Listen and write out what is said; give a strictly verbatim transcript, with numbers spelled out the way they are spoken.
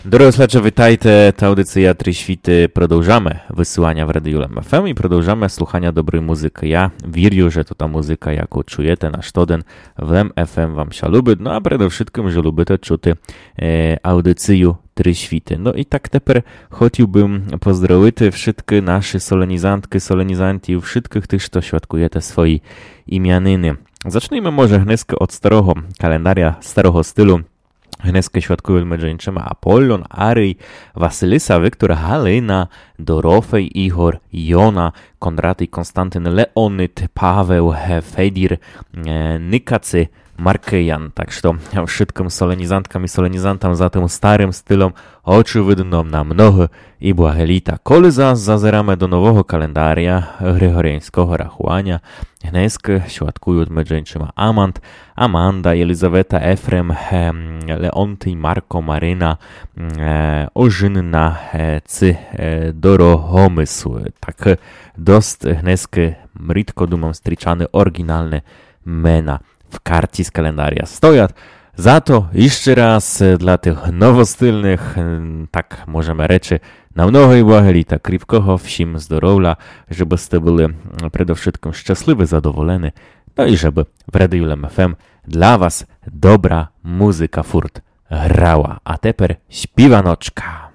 Drodzy słuchacze, witajcie. Ta audycja Trzy Świty. Продовжamy wysyłania w Radiu F M i продовжamy słuchania dobrej muzyki. Ja wierzę, że to ta muzyka, jaką czujecie na sztoden w M F M wam się lubi, no a przede wszystkim, że lubicie czuty e, audycję Trzy Świty. No i tak teraz chciałbym pozdrowić wszystkie nasze solenizantki, solenizanti i wszystkich tych, kto świadkujecie swoje imieniny. Zacznijmy może chnesko od starego kalendaria, starego stylu. Dneska świadkują mężczyźni Apollon, Aryj, Wasylisa, Wiktor, Halina, Dorofej, Ihor, Jona, Kondraty, Konstantyn, Leonid, Paweł, Fedir, Nykacy, Markejan. Tak że wszystkim solenizantkam i solenizantom za tym starym stylem oczywidno na mnoho i błahelita. Коли zazeramy do nowego kalendaria gregoriańskiego rachowania, dneska świadkują mężczyźni Amant, Amanda, Jelizaweta, Efrem, Leonty, Marko, Maryna, Ożynna, Cy, Doromysł. Tak dost dneska mritko dumam striczane oryginalne mena w karcie z kalendaria stoją. Za to jeszcze raz dla tych nowostylnych, tak możemy rzeczy, na mnogo i błahelita, kripkoho, wsim zdorowla, żebyście byli przede wszystkim szczęśliwi, zadowoleni, no i żeby w Radiu F M dla was dobra muzyka furt grała. A teraz śpiwanoczka.